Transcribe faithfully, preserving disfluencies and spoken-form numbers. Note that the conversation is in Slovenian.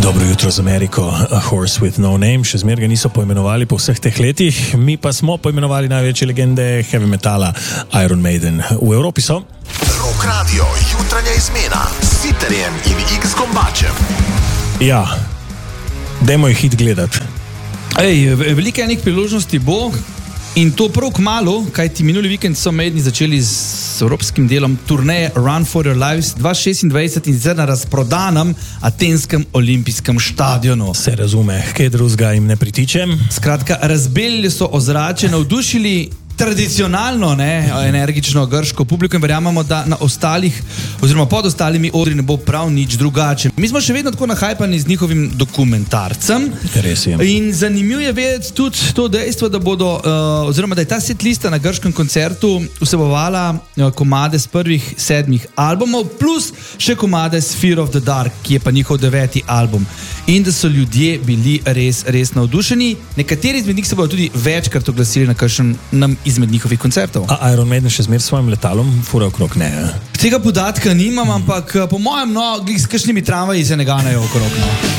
Dobro jutro z Ameriko, A Horse with No Name, še zmeraj ga niso poimenovali po vseh teh letih, mi pa smo poimenovali največje legende heavy metala Iron Maiden. V Evropi so Rock Radio, jutranja izmena s Siterjem in X Gombačem. Ja, dajmo jih hit gledati. Ej, velike enih priložnosti bo in to prav kmalu, kajti minuli vikend so Maideni začeli z evropskim delom turneje Run for Your Lives dva tisoč šestindvajset in zdaj na razprodanem atenskem olimpijskem štadionu. Se razume, kaj drugega jim ne pritiče. Skratka, razbelili so ozračje, navdušili tradicionalno, ne, energično grško publiko in verjamemo, da na ostalih oziroma pod ostalimi odri ne bo prav nič drugače. Mi smo še vedno tako nahajpani z njihovim dokumentarcem. Res je. In zanimivo je vedeti tudi to dejstvo, da bodo, uh, oziroma da je ta setlista na grškem koncertu vsebovala uh, komade z prvih sedmih albumov, plus še komade z Fear of the Dark, ki je pa njihov deveti album. In da so ljudje bili res, res navdušeni. Nekateri izmed njih se bodo tudi večkrat oglasili na kakšen nam izmed njihovih koncertov. A Iron Maiden še zmer s svojim letalom fura okrog, ne? Tega podatka nimam, ampak po mojem, no, s kakšnimi tramvaji se ne ganejo okrog, no.